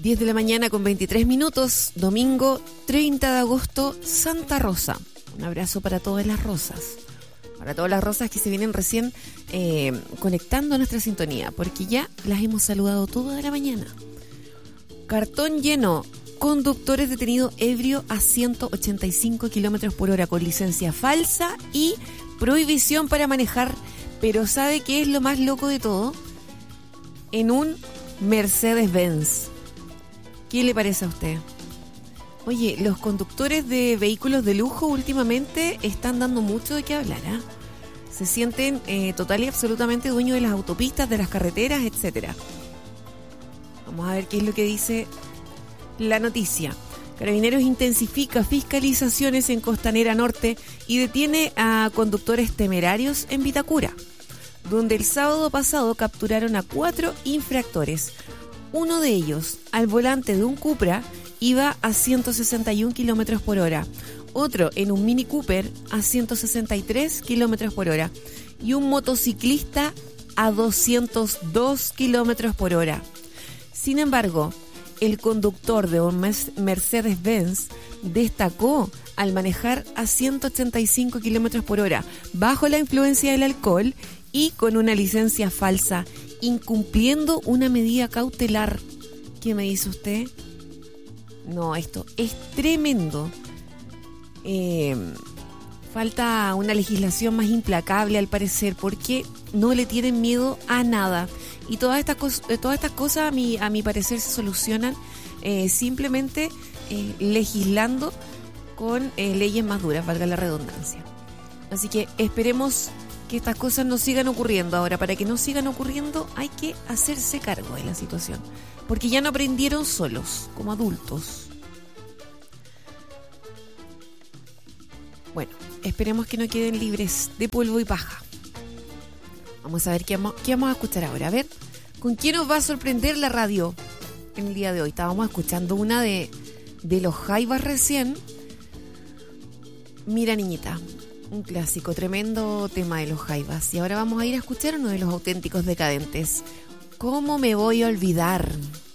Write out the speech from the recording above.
10 de la mañana con 23 minutos, domingo 30 de agosto, Santa Rosa. Un abrazo para todas las rosas. Para todas las rosas que se vienen recién conectando a nuestra sintonía, porque ya las hemos saludado toda la mañana. Cartón lleno. Conductores detenidos ebrio a 185 kilómetros por hora con licencia falsa y prohibición para manejar. Pero ¿sabe qué es lo más loco de todo? En un Mercedes-Benz. ¿Qué le parece a usted? Oye, los conductores de vehículos de lujo últimamente están dando mucho de qué hablar, ¿eh? Se sienten total y absolutamente dueños de las autopistas, de las carreteras, etcétera. Vamos a ver qué es lo que dice la noticia. Carabineros intensifica fiscalizaciones en Costanera Norte y detiene a conductores temerarios en Vitacura, donde el sábado pasado capturaron a 4 infractores. Uno de ellos, al volante de un Cupra, iba a 161 kilómetros por hora. Otro en un Mini Cooper a 163 kilómetros por hora. Y un motociclista a 202 kilómetros por hora. Sin embargo, el conductor de un Mercedes-Benz destacó al manejar a 185 kilómetros por hora bajo la influencia del alcohol y con una licencia falsa, incumpliendo una medida cautelar. ¿Qué me dice usted? No, esto es tremendo. Falta una legislación más implacable al parecer, porque no le tienen miedo a nada. Y todas estas cosas a mi parecer se solucionan simplemente legislando con leyes más duras, valga la redundancia. Así que esperemos que estas cosas no sigan ocurriendo. Ahora, para que no sigan ocurriendo hay que hacerse cargo de la situación, porque ya no aprendieron solos, como adultos. Bueno, esperemos que no queden libres de polvo y paja. Vamos a ver qué vamos a escuchar ahora. A ver, ¿con quién nos va a sorprender la radio en el día de hoy? Estábamos escuchando una de los Jaivas recién. Mira, niñita, un clásico, tremendo tema de los Jaivas. Y ahora vamos a ir a escuchar uno de los Auténticos Decadentes. ¿Cómo me voy a olvidar?